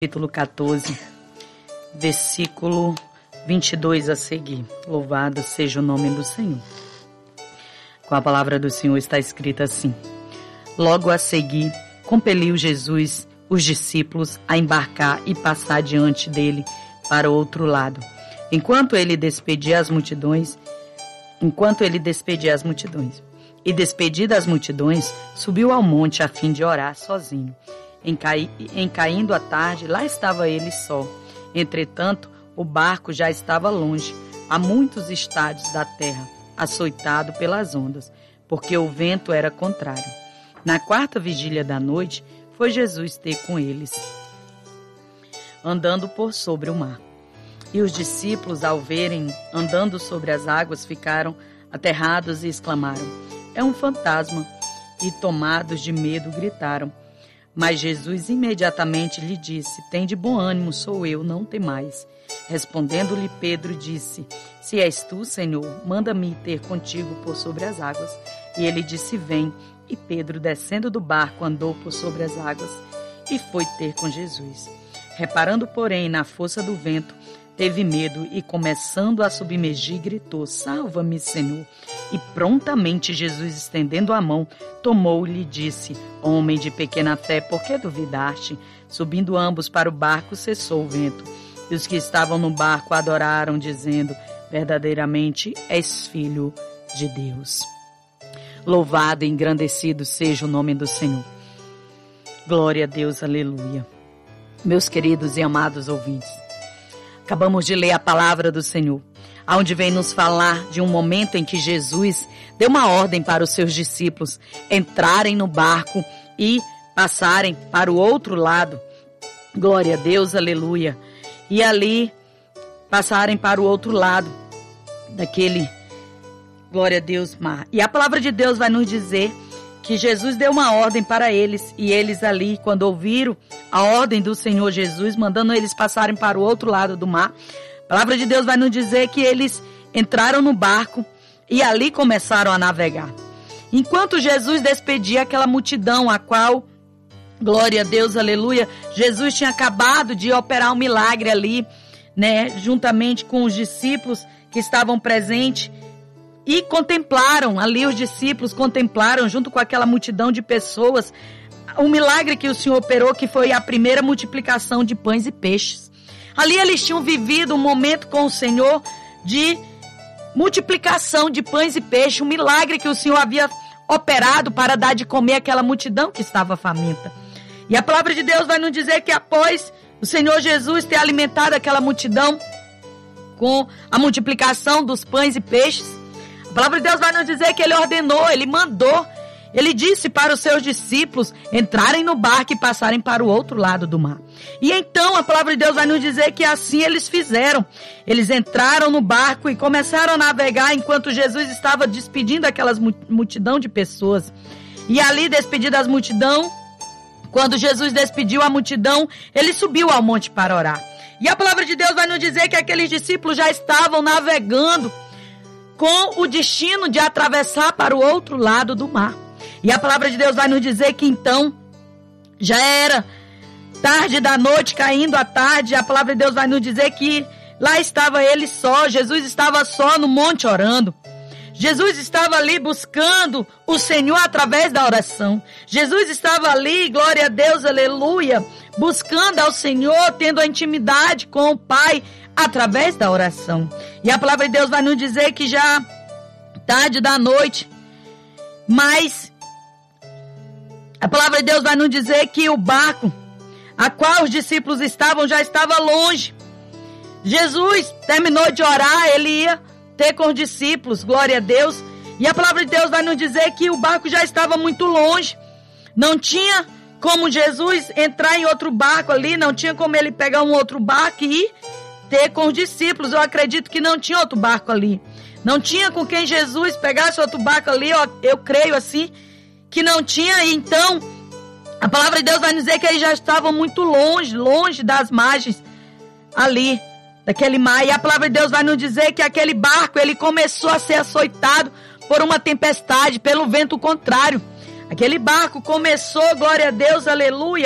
Capítulo 14, versículo 22 a seguir. Louvado seja o nome do Senhor. Com a palavra do Senhor está escrita assim: Logo a seguir, compeliu Jesus os discípulos a embarcar e passar diante dele para o outro lado, enquanto ele despedia as multidões. E despedidas as multidões, subiu ao monte a fim de orar sozinho. Em caindo a tarde, lá estava ele só. Entretanto, o barco já estava longe, a muitos estádios da terra, açoitado pelas ondas, porque o vento era contrário. Na quarta vigília da noite, foi Jesus ter com eles, andando por sobre o mar. E os discípulos, ao verem andando sobre as águas, ficaram aterrados e exclamaram: É um fantasma! E tomados de medo, gritaram. Mas Jesus imediatamente lhe disse: Tende bom ânimo, sou eu, não temais. Respondendo-lhe Pedro, disse: Se és tu, Senhor, manda-me ir ter contigo por sobre as águas. E ele disse: Vem. E Pedro, descendo do barco, andou por sobre as águas e foi ter com Jesus. Reparando, porém, na força do vento, teve medo e, começando a submergir, gritou: Salva-me, Senhor! E prontamente Jesus, estendendo a mão, tomou-lhe e disse: Homem de pequena fé, por que duvidaste? Subindo ambos para o barco, cessou o vento. E os que estavam no barco adoraram, dizendo: Verdadeiramente és filho de Deus. Louvado e engrandecido seja o nome do Senhor. Glória a Deus, aleluia. Meus queridos e amados ouvintes, acabamos de ler a palavra do Senhor, onde vem nos falar de um momento em que Jesus deu uma ordem para os seus discípulos entrarem no barco e passarem para o outro lado. Glória a Deus, aleluia. E ali passarem para o outro lado daquele, glória a Deus, mar. E a palavra de Deus vai nos dizer que Jesus deu uma ordem para eles, e eles ali, quando ouviram a ordem do Senhor Jesus, mandando eles passarem para o outro lado do mar, a palavra de Deus vai nos dizer que eles entraram no barco e ali começaram a navegar. Enquanto Jesus despedia aquela multidão, a qual, glória a Deus, aleluia, Jesus tinha acabado de operar um milagre ali, né, juntamente com os discípulos que estavam presentes, e contemplaram, ali os discípulos contemplaram, junto com aquela multidão de pessoas, o milagre que o Senhor operou, que foi a primeira multiplicação de pães e peixes. Ali eles tinham vivido um momento com o Senhor de multiplicação de pães e peixes, um milagre que o Senhor havia operado para dar de comer àquela multidão que estava faminta. E a palavra de Deus vai nos dizer que após o Senhor Jesus ter alimentado aquela multidão com a multiplicação dos pães e peixes, a palavra de Deus vai nos dizer que ele ordenou, ele mandou, ele disse para os seus discípulos entrarem no barco e passarem para o outro lado do mar. E então a palavra de Deus vai nos dizer que assim eles fizeram. Eles entraram no barco e começaram a navegar enquanto Jesus estava despedindo aquelas multidão de pessoas. E ali, despedida as multidão, quando Jesus despediu a multidão, ele subiu ao monte para orar. E a palavra de Deus vai nos dizer que aqueles discípulos já estavam navegando com o destino de atravessar para o outro lado do mar. E a palavra de Deus vai nos dizer que então já era tarde da noite, caindo a tarde. A palavra de Deus vai nos dizer que lá estava ele só. Jesus estava só no monte orando. Jesus estava ali buscando o Senhor através da oração. Jesus estava ali, glória a Deus, aleluia, buscando ao Senhor, tendo a intimidade com o Pai através da oração. E a palavra de Deus vai nos dizer que já tarde da noite, mas a palavra de Deus vai nos dizer que o barco a qual os discípulos estavam já estava longe. Jesus terminou de orar, ele ia ter com os discípulos, glória a Deus. E a palavra de Deus vai nos dizer que o barco já estava muito longe. Não tinha como Jesus entrar em outro barco ali, não tinha como ele pegar um outro barco e ir ter com os discípulos. Eu acredito que não tinha outro barco ali. Não tinha com quem Jesus pegasse outro barco ali, eu creio assim, que não tinha. Então, a palavra de Deus vai nos dizer que eles já estavam muito longe das margens ali, daquele mar. E a palavra de Deus vai nos dizer que aquele barco, ele começou a ser açoitado por uma tempestade, pelo vento contrário. Aquele barco começou, glória a Deus, aleluia,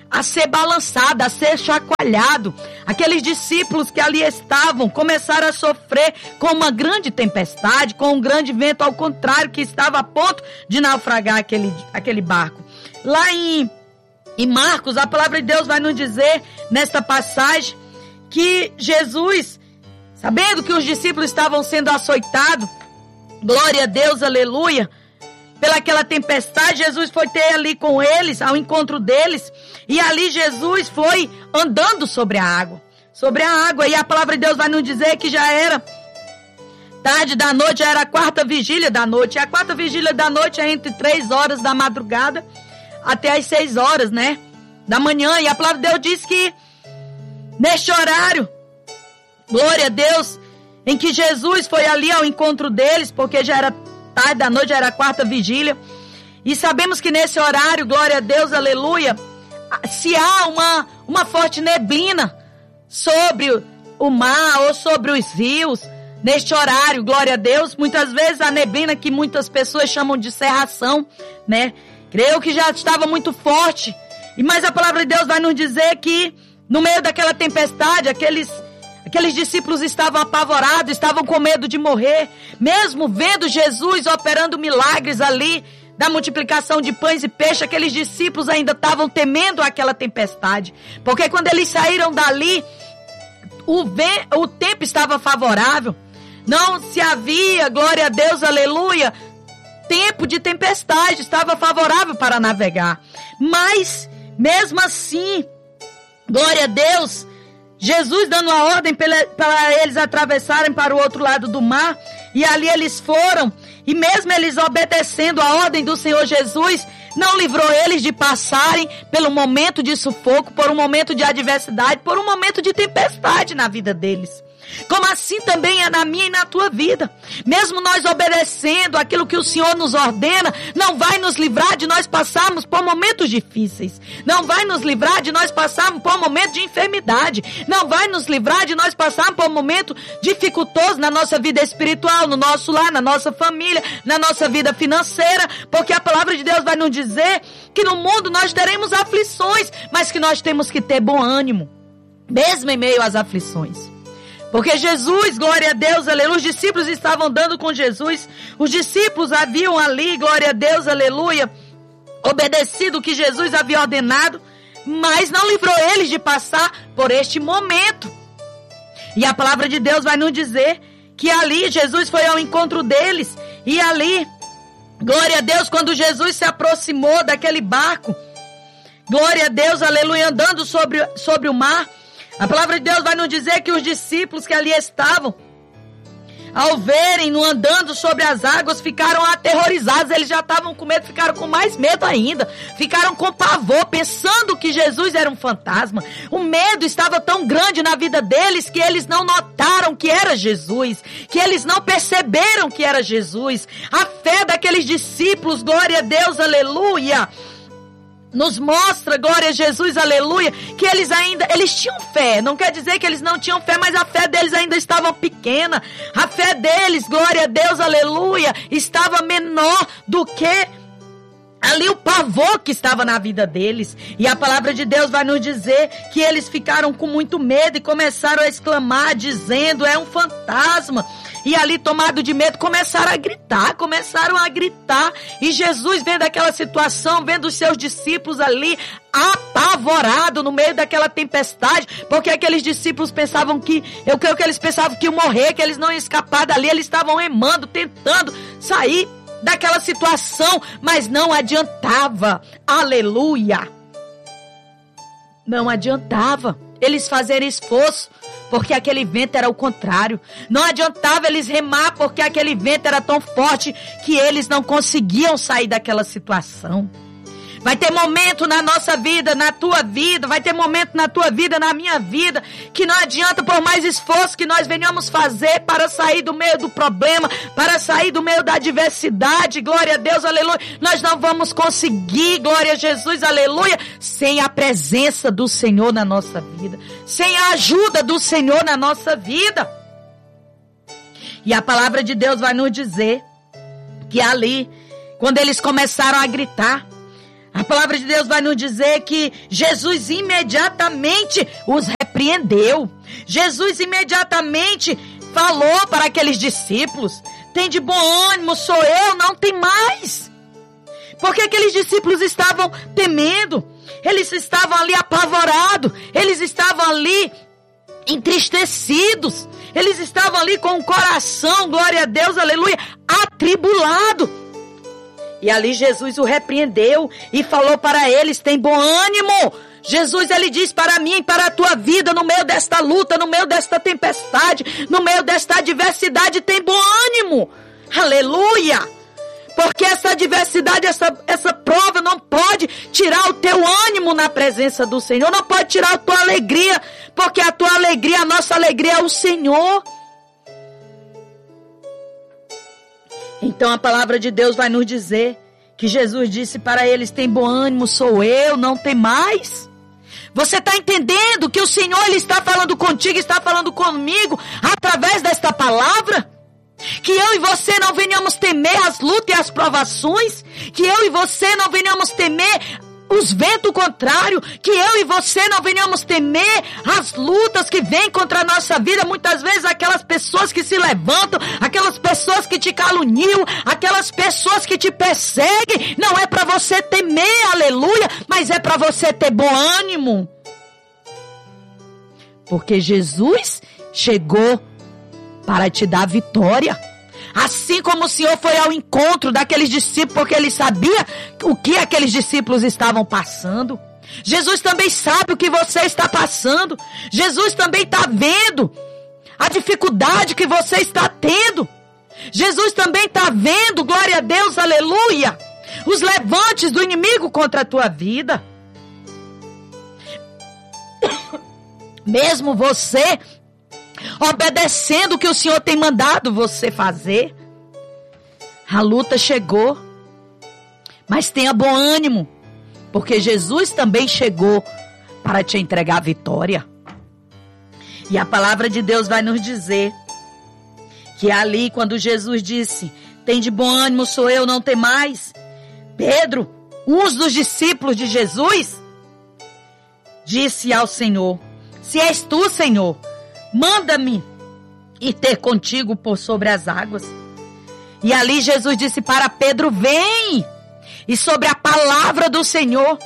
a ser balançado, a ser chacoalhado. Aqueles discípulos que ali estavam começaram a sofrer com uma grande tempestade, com um grande vento ao contrário, que estava a ponto de naufragar aquele barco. Lá em Marcos, a palavra de Deus vai nos dizer, nesta passagem, que Jesus, sabendo que os discípulos estavam sendo açoitados, glória a Deus, aleluia, pelaquela tempestade, Jesus foi ter ali com eles, ao encontro deles, e ali Jesus foi andando sobre a água, e a palavra de Deus vai nos dizer que já era tarde da noite, já era a quarta vigília da noite, e a quarta vigília da noite é entre 3 horas da madrugada até as 6 horas, né, da manhã, e a palavra de Deus diz que neste horário, glória a Deus, em que Jesus foi ali ao encontro deles, porque já era tarde da noite, já era a quarta vigília, e sabemos que nesse horário, glória a Deus, aleluia, se há uma forte neblina sobre o mar ou sobre os rios, neste horário, glória a Deus, muitas vezes a neblina que muitas pessoas chamam de cerração, né, creio que já estava muito forte, mas a palavra de Deus vai nos dizer que no meio daquela tempestade, aqueles discípulos estavam apavorados, estavam com medo de morrer, mesmo vendo Jesus operando milagres ali, da multiplicação de pães e peixes, aqueles discípulos ainda estavam temendo aquela tempestade, porque quando eles saíram dali, o tempo estava favorável, não se havia, glória a Deus, aleluia, tempo de tempestade, estava favorável para navegar, mas mesmo assim, glória a Deus, Jesus dando a ordem para eles atravessarem para o outro lado do mar, e ali eles foram, e mesmo eles obedecendo a ordem do Senhor Jesus, não livrou eles de passarem pelo momento de sufoco, por um momento de adversidade, por um momento de tempestade na vida deles. Como assim também é na minha e na tua vida. Mesmo nós obedecendo aquilo que o Senhor nos ordena, não vai nos livrar de nós passarmos por momentos difíceis. Não vai nos livrar de nós passarmos por momentos de enfermidade. Não vai nos livrar de nós passarmos por momentos dificultosos na nossa vida espiritual, no nosso lar, na nossa família, na nossa vida financeira. Porque a palavra de Deus vai nos dizer que no mundo nós teremos aflições, mas que nós temos que ter bom ânimo, mesmo em meio às aflições. Porque Jesus, glória a Deus, aleluia, os discípulos estavam andando com Jesus, os discípulos haviam ali, glória a Deus, aleluia, obedecido o que Jesus havia ordenado, mas não livrou eles de passar por este momento. E a palavra de Deus vai nos dizer que ali Jesus foi ao encontro deles, e ali, glória a Deus, quando Jesus se aproximou daquele barco, glória a Deus, aleluia, andando sobre o mar, a palavra de Deus vai nos dizer que os discípulos que ali estavam, ao verem-no andando sobre as águas, ficaram aterrorizados. Eles já estavam com medo, ficaram com mais medo ainda. Ficaram com pavor, pensando que Jesus era um fantasma. O medo estava tão grande na vida deles que eles não notaram que era Jesus, que eles não perceberam que era Jesus. A fé daqueles discípulos, glória a Deus, aleluia, nos mostra, glória a Jesus, aleluia, que eles tinham fé. Não quer dizer que eles não tinham fé, mas a fé deles ainda estava pequena. A fé deles, glória a Deus, aleluia, estava menor do que ali o pavor que estava na vida deles. E a palavra de Deus vai nos dizer que eles ficaram com muito medo e começaram a exclamar, dizendo, é um fantasma. E ali, tomado de medo, começaram a gritar. E Jesus, vendo aquela situação, vendo os seus discípulos ali, apavorado no meio daquela tempestade, porque aqueles discípulos pensavam eu creio que eles pensavam que iam morrer, que eles não iam escapar dali, eles estavam remando, tentando sair daquela situação, mas não adiantava, aleluia, não adiantava eles fazerem esforço, porque aquele vento era o contrário. Não adiantava eles remar, porque aquele vento era tão forte que eles não conseguiam sair daquela situação. Vai ter momento na nossa vida, na tua vida, vai ter momento na tua vida, na minha vida, que não adianta, por mais esforço que nós venhamos fazer para sair do meio do problema, para sair do meio da adversidade, glória a Deus, aleluia, nós não vamos conseguir, glória a Jesus, aleluia, sem a presença do Senhor na nossa vida, sem a ajuda do Senhor na nossa vida. E a palavra de Deus vai nos dizer que ali, quando eles começaram a gritar, A palavra de Deus vai nos dizer que Jesus imediatamente os repreendeu. Jesus imediatamente falou para aqueles discípulos: tem de bom ânimo, sou eu, não tem mais. Porque aqueles discípulos estavam temendo, eles estavam ali apavorados, eles estavam ali entristecidos, eles estavam ali com o coração, glória a Deus, aleluia, atribulado. E ali Jesus o repreendeu e falou para eles: tem bom ânimo. Jesus, ele diz para mim e para a tua vida, no meio desta luta, no meio desta tempestade, no meio desta adversidade, tem bom ânimo. Aleluia! Porque essa adversidade, essa prova não pode tirar o teu ânimo na presença do Senhor, não pode tirar a tua alegria, porque a tua alegria, a nossa alegria é o Senhor. Então a palavra de Deus vai nos dizer que Jesus disse para eles: tem bom ânimo, sou eu, não tem mais. Você está entendendo que o Senhor, ele está falando contigo, está falando comigo através desta palavra? Que eu e você não venhamos temer as lutas e as provações, que eu e você não venhamos temer os ventos contrários, que eu e você não venhamos temer as lutas que vêm contra a nossa vida. Muitas vezes aquelas pessoas que se levantam, aquelas pessoas que te caluniam, aquelas pessoas que te perseguem, não é para você temer, aleluia, mas é para você ter bom ânimo. Porque Jesus chegou para te dar vitória. Assim como o Senhor foi ao encontro daqueles discípulos, porque Ele sabia o que aqueles discípulos estavam passando. Jesus também sabe o que você está passando. Jesus também está vendo a dificuldade que você está tendo. Jesus também está vendo, glória a Deus, aleluia, os levantes do inimigo contra a tua vida. Mesmo você obedecendo o que o Senhor tem mandado você fazer, a luta chegou, mas tenha bom ânimo, porque Jesus também chegou para te entregar a vitória. E a palavra de Deus vai nos dizer que ali, quando Jesus disse: tem de bom ânimo, sou eu, não tem mais, Pedro, um dos discípulos de Jesus, disse ao Senhor: se és tu, Senhor, manda-me ir ter contigo por sobre as águas. E ali Jesus disse para Pedro: vem. E sobre a palavra do Senhor,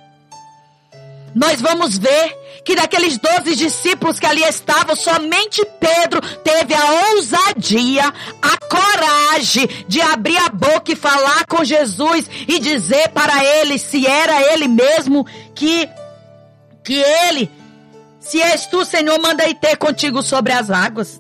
nós vamos ver que daqueles 12 discípulos que ali estavam, somente Pedro teve a ousadia, a coragem de abrir a boca e falar com Jesus e dizer para ele se era ele mesmo que ele: se és tu, Senhor, manda ir ter contigo sobre as águas.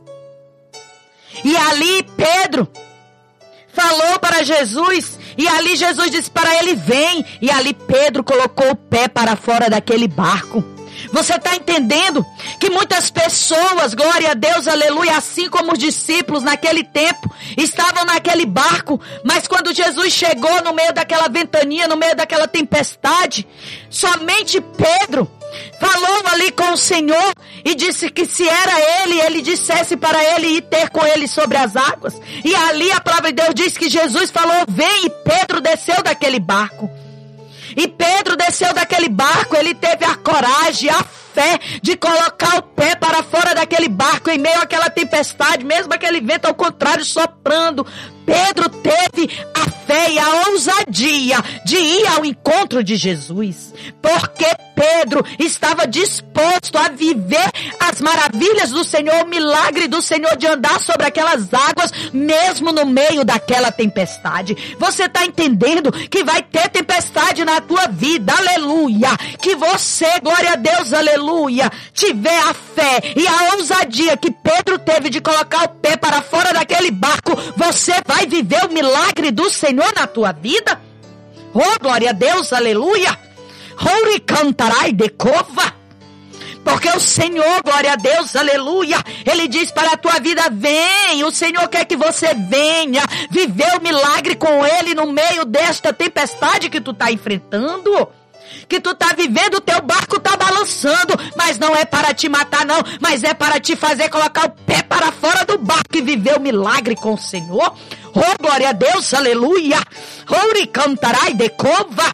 E ali Pedro falou para Jesus, e ali Jesus disse para ele: vem. E ali Pedro colocou o pé para fora daquele barco. Você está entendendo que muitas pessoas, glória a Deus, aleluia, assim como os discípulos naquele tempo, estavam naquele barco, mas quando Jesus chegou no meio daquela ventania, no meio daquela tempestade, somente Pedro falou ali com o Senhor e disse que se era ele dissesse para ele ir ter com ele sobre as águas. E ali a palavra de Deus diz que Jesus falou: vem, e Pedro desceu daquele barco. E Pedro desceu daquele barco, ele teve a coragem, a fé de colocar o pé para fora daquele barco em meio àquela tempestade, mesmo aquele vento ao contrário soprando. Pedro teve a fé e a ousadia de ir ao encontro de Jesus, porque Pedro estava disposto a viver as maravilhas do Senhor, o milagre do Senhor de andar sobre aquelas águas, mesmo no meio daquela tempestade. Você está entendendo que vai ter tempestade na tua vida, aleluia, que você, glória a Deus, aleluia, tiver a fé e a ousadia que Pedro teve de colocar o pé para fora daquele barco, você vai viver o milagre do Senhor na tua vida. Oh, glória a Deus, aleluia. Ori cantarai de cova. Porque o Senhor, glória a Deus, aleluia, Ele diz para a tua vida: vem. O Senhor quer que você venha viver o milagre com Ele no meio desta tempestade que tu está enfrentando, que tu está vivendo. O teu barco está balançando, mas não é para te matar não, mas é para te fazer colocar o pé para fora do barco e viver o milagre com o Senhor. Oh, glória a Deus, aleluia. Ori cantarai de cova.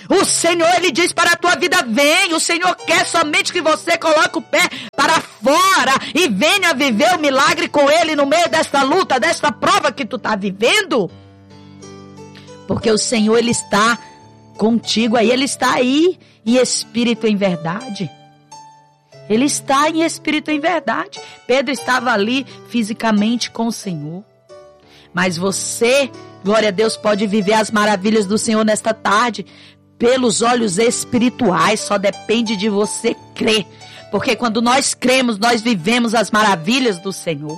O Senhor, Ele diz para a tua vida, vem. O Senhor quer somente que você coloque o pé para fora e venha viver o milagre com Ele no meio desta luta, desta prova que tu está vivendo. Porque o Senhor, Ele está contigo aí, Ele está aí em espírito em verdade. Ele está em espírito em verdade. Pedro estava ali fisicamente com o Senhor. Mas você, glória a Deus, pode viver as maravilhas do Senhor nesta tarde pelos olhos espirituais. Só depende de você crer. Porque quando nós cremos, nós vivemos as maravilhas do Senhor.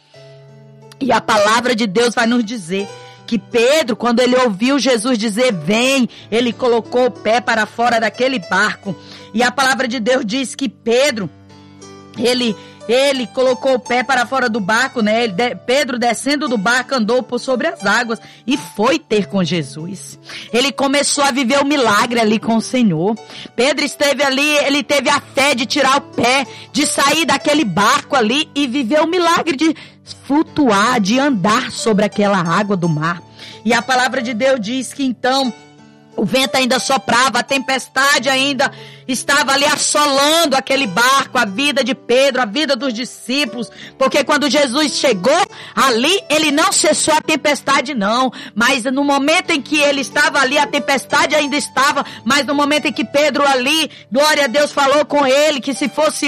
E a palavra de Deus vai nos dizer que Pedro, quando ele ouviu Jesus dizer, vem, ele colocou o pé para fora daquele barco. E a palavra de Deus diz que Pedro, ele colocou o pé para fora do barco, né? Pedro, descendo do barco, andou por sobre as águas e foi ter com Jesus. Ele começou a viver o milagre ali com o Senhor. Pedro esteve ali, ele teve a fé de tirar o pé, de sair daquele barco ali e viver o milagre de flutuar, de andar sobre aquela água do mar. E a palavra de Deus diz que então o vento ainda soprava, a tempestade ainda estava ali assolando aquele barco, a vida de Pedro, a vida dos discípulos, porque quando Jesus chegou ali, ele não cessou a tempestade não, mas no momento em que ele estava ali, a tempestade ainda estava, mas no momento em que Pedro ali, glória a Deus, falou com ele, que se fosse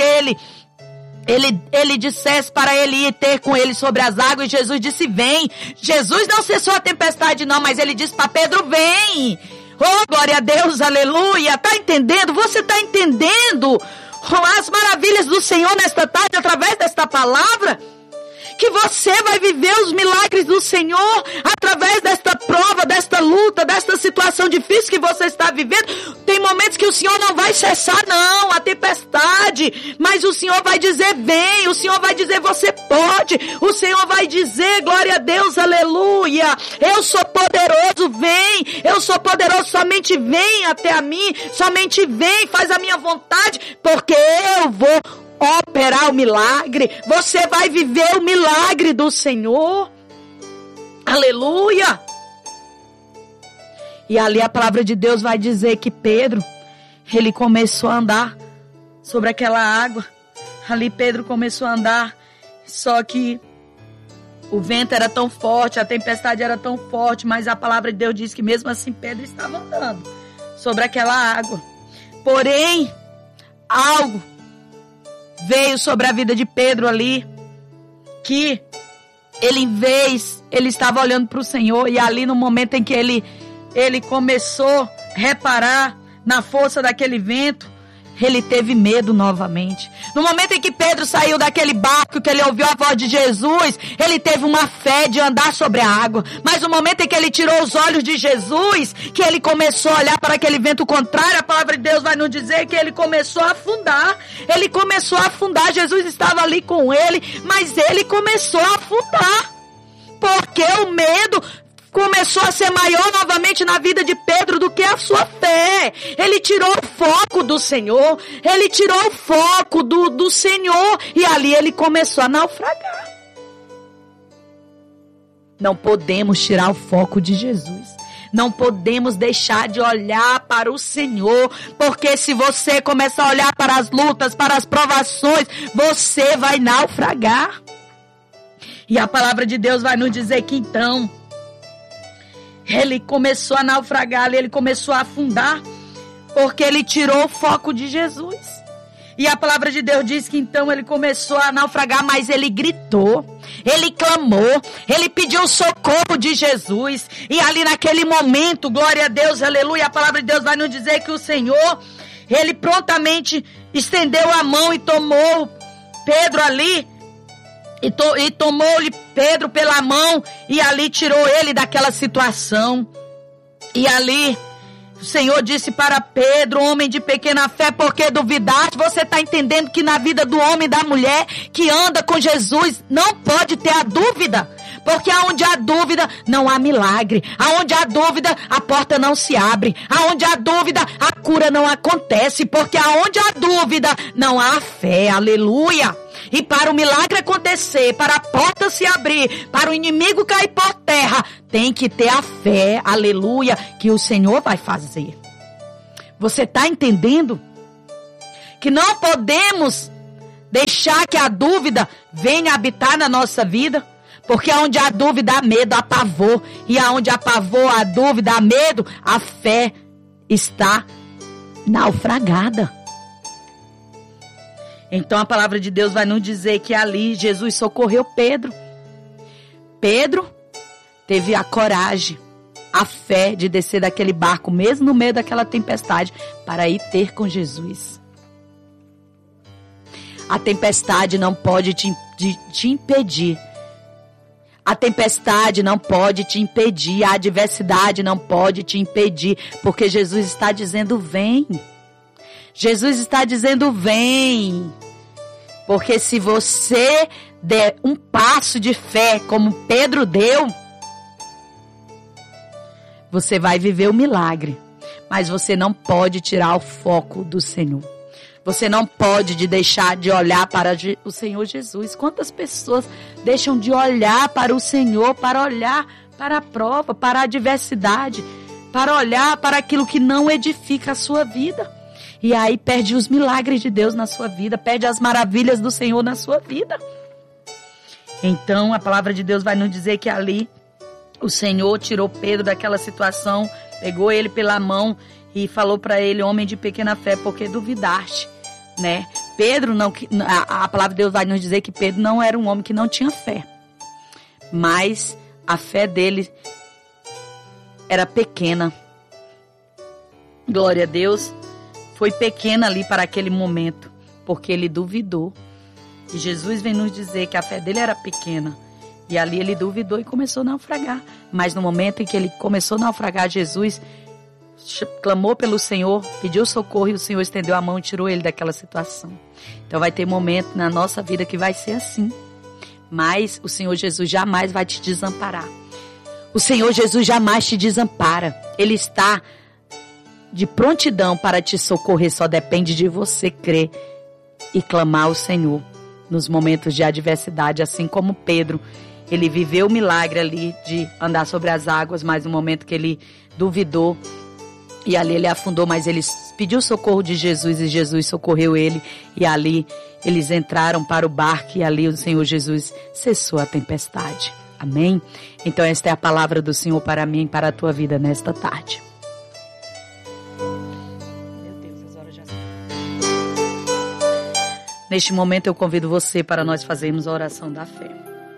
ele dissesse para ele ir ter com ele sobre as águas, e Jesus disse, vem. Jesus não cessou a tempestade não, mas ele disse para Pedro, vem. Oh, glória a Deus, aleluia. Tá entendendo? Você tá entendendo as maravilhas do Senhor nesta tarde, através desta palavra? Que você vai viver os milagres do Senhor através desta prova, desta luta, desta situação difícil que você está vivendo. Tem momentos que o Senhor não vai cessar, não, a tempestade. Mas o Senhor vai dizer, vem. O Senhor vai dizer, você pode. O Senhor vai dizer, glória a Deus, aleluia. Eu sou poderoso, vem. Eu sou poderoso, somente vem até a mim. Somente vem, faz a minha vontade, porque eu vou operar o milagre. Você vai viver o milagre do Senhor. Aleluia. E ali a palavra de Deus vai dizer que Pedro, ele começou a andar sobre aquela água. Ali Pedro começou a andar, só que o vento era tão forte, a tempestade era tão forte, mas a palavra de Deus diz que mesmo assim Pedro estava andando sobre aquela água. Porém, algo veio sobre a vida de Pedro ali, que ele estava olhando para o Senhor, e ali no momento em que ele começou a reparar na força daquele vento, ele teve medo novamente. No momento em que Pedro saiu daquele barco, que ele ouviu a voz de Jesus, ele teve uma fé de andar sobre a água. Mas no momento em que ele tirou os olhos de Jesus, que ele começou a olhar para aquele vento contrário, a palavra de Deus vai nos dizer que ele começou a afundar. Ele começou a afundar. Jesus estava ali com ele, mas ele começou a afundar. Porque o medo começou a ser maior novamente na vida de Pedro do que a sua fé. Ele tirou o foco do Senhor. Ele tirou o foco do Senhor. E ali ele começou a naufragar. Não podemos tirar o foco de Jesus. Não podemos deixar de olhar para o Senhor. Porque se você começar a olhar para as lutas, para as provações, você vai naufragar. E a palavra de Deus vai nos dizer que então ele começou a naufragar, ele começou a afundar, porque ele tirou o foco de Jesus. E a palavra de Deus diz que então ele começou a naufragar, mas ele gritou, ele clamou, ele pediu o socorro de Jesus. E ali naquele momento, glória a Deus, aleluia, a palavra de Deus vai nos dizer que o Senhor, ele prontamente estendeu a mão e tomou Pedro ali, e tomou-lhe Pedro pela mão e ali tirou ele daquela situação. E ali o Senhor disse para Pedro, homem de pequena fé, por que duvidaste? Você está entendendo que na vida do homem e da mulher que anda com Jesus não pode ter a dúvida? Porque aonde há dúvida, não há milagre. Aonde há dúvida, a porta não se abre. Aonde há dúvida, a cura não acontece. Porque aonde há dúvida, não há fé. Aleluia. E para o milagre acontecer, para a porta se abrir, para o inimigo cair por terra, tem que ter a fé, aleluia, que o Senhor vai fazer. Você está entendendo? Que não podemos deixar que a dúvida venha habitar na nossa vida. Porque onde há dúvida, há medo, há pavor. E aonde há pavor, há dúvida, há medo, a fé está naufragada. Então a palavra de Deus vai nos dizer que ali Jesus socorreu Pedro. Pedro teve a coragem, a fé de descer daquele barco, mesmo no meio daquela tempestade, para ir ter com Jesus. A tempestade não pode te impedir. A tempestade não pode te impedir. A adversidade não pode te impedir. Porque Jesus está dizendo, vem. Jesus está dizendo, vem. Porque se você der um passo de fé, como Pedro deu, você vai viver o milagre. Mas você não pode tirar o foco do Senhor. Você não pode deixar de olhar para o Senhor Jesus. Quantas pessoas deixam de olhar para o Senhor, para olhar para a prova, para a adversidade, para olhar para aquilo que não edifica a sua vida. E aí perde os milagres de Deus na sua vida, perde as maravilhas do Senhor na sua vida. Então a palavra de Deus vai nos dizer que ali o Senhor tirou Pedro daquela situação, pegou ele pela mão e falou para ele, homem de pequena fé, porque duvidaste, né? Pedro não, a palavra de Deus vai nos dizer que Pedro não era um homem que não tinha fé, mas a fé dele era pequena. Glória a Deus, foi pequena ali para aquele momento, porque ele duvidou. E Jesus vem nos dizer que a fé dele era pequena. E ali ele duvidou e começou a naufragar. Mas no momento em que ele começou a naufragar, Jesus clamou pelo Senhor, pediu socorro e o Senhor estendeu a mão e tirou ele daquela situação. Então vai ter momento na nossa vida que vai ser assim. Mas o Senhor Jesus jamais vai te desamparar. O Senhor Jesus jamais te desampara. Ele está de prontidão para te socorrer. Só depende de você crer e clamar ao Senhor nos momentos de adversidade, assim como Pedro. Ele viveu o milagre ali de andar sobre as águas, mas no momento que ele duvidou, e ali ele afundou, mas ele pediu socorro de Jesus e Jesus socorreu ele. E ali eles entraram para o barco e ali o Senhor Jesus cessou a tempestade. Amém? Então esta é a palavra do Senhor para mim e para a tua vida nesta tarde. Meu Deus, as horas já são. Neste momento eu convido você para nós fazermos a oração da fé.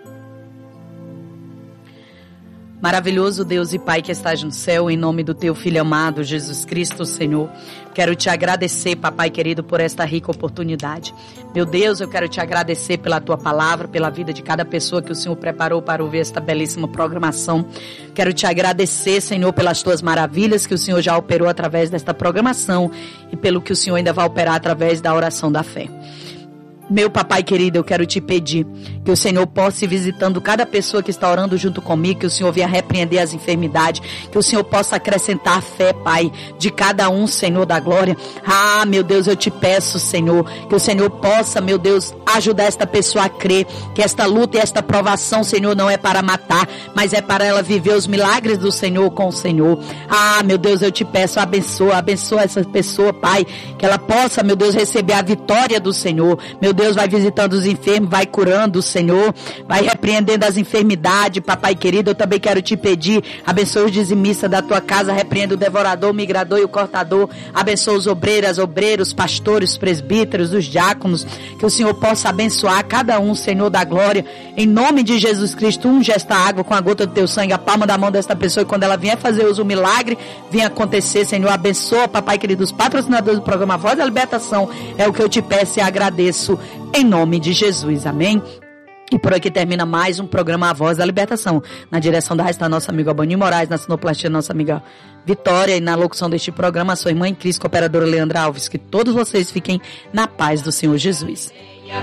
Maravilhoso Deus e Pai que estás no céu, em nome do Teu Filho amado, Jesus Cristo, Senhor. Quero te agradecer, Papai querido, por esta rica oportunidade. Meu Deus, eu quero te agradecer pela Tua palavra, pela vida de cada pessoa que o Senhor preparou para ouvir esta belíssima programação. Quero te agradecer, Senhor, pelas Tuas maravilhas que o Senhor já operou através desta programação e pelo que o Senhor ainda vai operar através da oração da fé. Meu Papai querido, eu quero te pedir que o Senhor possa ir visitando cada pessoa que está orando junto comigo, que o Senhor venha repreender as enfermidades, que o Senhor possa acrescentar a fé, Pai, de cada um, Senhor da glória. Ah, meu Deus, eu te peço, Senhor, que o Senhor possa, meu Deus, ajudar esta pessoa a crer que esta luta e esta provação, Senhor, não é para matar, mas é para ela viver os milagres do Senhor com o Senhor. Ah, meu Deus, eu te peço, abençoa essa pessoa, Pai, que ela possa, meu Deus, receber a vitória do Senhor. Meu Deus, vai visitando os enfermos, vai curando o Senhor, vai repreendendo as enfermidades, Papai querido. Eu também quero te pedir, abençoa os dizimistas da tua casa, repreenda o devorador, o migrador e o cortador, abençoa os obreiros, pastores, presbíteros, os diáconos, que o Senhor possa abençoar cada um, Senhor da glória, em nome de Jesus Cristo. Unge esta água com a gota do teu sangue, a palma da mão desta pessoa, e quando ela vier fazer uso, o milagre venha acontecer, Senhor. Abençoa, Papai querido, os patrocinadores do programa Voz da Libertação, é o que eu te peço e agradeço, em nome de Jesus, amém? E por aqui termina mais um programa A Voz da Libertação. Na direção da rádio está nossa amiga Albani Moraes, na sonoplastia nossa amiga Vitória, e na locução deste programa, sua irmã em Cristo, cooperadora Leandra Alves. Que todos vocês fiquem na paz do Senhor Jesus.